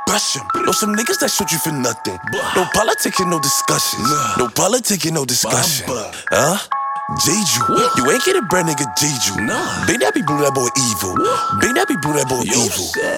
brush him. Know some niggas that shoot you for nothing. No politicking, no discussions. No politicking, no discussion. Huh? Jeju, you ain't get it, bread, nigga. Jeju. Big Nappy blew that boy evil. Big Nappy blew that boy evil.